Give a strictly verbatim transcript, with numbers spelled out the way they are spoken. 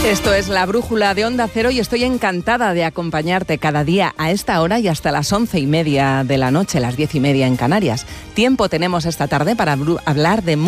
Esto es La Brújula de Onda Cero y estoy encantada de acompañarte cada día a esta hora y hasta las once y media de la noche, las diez y media en Canarias. Tiempo tenemos esta tarde para hablar de